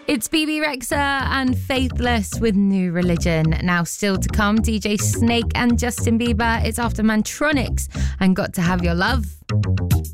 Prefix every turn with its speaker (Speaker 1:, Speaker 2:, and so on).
Speaker 1: It's BB Rexa and Faithless with New Religion. Now still to come, DJ Snake and Justin Bieber. It's after Mantronics and Got to Have Your Love.